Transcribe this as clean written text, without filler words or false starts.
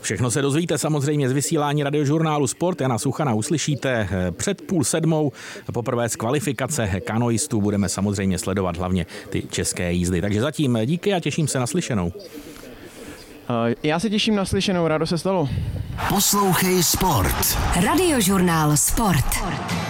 Všechno se dozvíte samozřejmě z vysílání radiožurnálu Sport. Jana Suchana uslyšíte před 6:30. Poprvé z kvalifikace kanoistů budeme samozřejmě sledovat hlavně ty české jízdy. Takže zatím díky a těším se na slyšenou. Já se těším na slyšenou, rádo se stalo. Poslouchej Sport. Radiožurnál Sport.